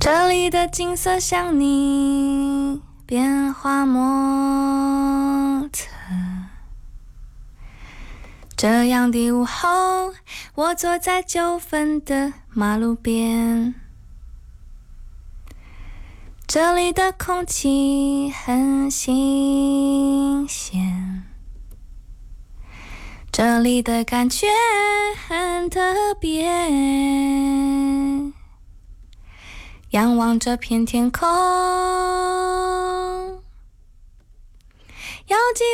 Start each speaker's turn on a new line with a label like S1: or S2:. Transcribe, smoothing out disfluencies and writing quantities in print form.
S1: 这里的景色像你变化莫测，这样的午后，我坐在9分的马路边，这里的空气很新鲜，这里的感觉很特别，仰望这片天空，要记